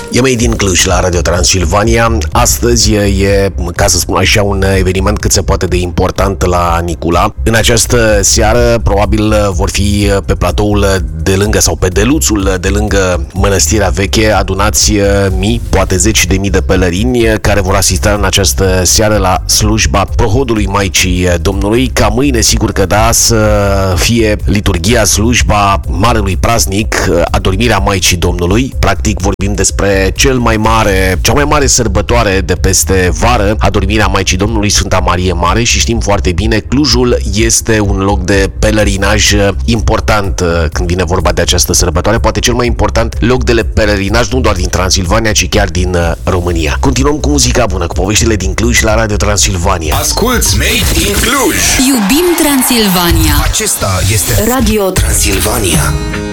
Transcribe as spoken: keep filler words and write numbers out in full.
E mai din Cluj la Radio Transilvania. Astăzi e, ca să spun așa, un eveniment cât se poate de important la Nicula. În această seară probabil vor fi pe platoul de lângă sau pe deluțul de lângă Mănăstirea Veche adunați mii, poate zeci de mii de pelerini care vor asista în această seară la slujba prohodului Maicii Domnului, ca mâine, sigur că da, să fie liturghia, slujba marelui praznic, adormirea Maicii Domnului. Practic vorbim despre cel mai mare, cea mai mare sărbătoare de peste vară, adormirea Maicii Domnului, Sfânta Marie Mare, și știm foarte bine, Clujul este un loc de pelerinaj important când vine vorba de această sărbătoare, poate cel mai important loc de pelerinaj nu doar din Transilvania, ci chiar din România. Continuăm cu muzica bună, cu poveștile din Cluj la Radio Transilvania. Asculți Made in Cluj! Iubim Transilvania! Acesta este Radio Transilvania.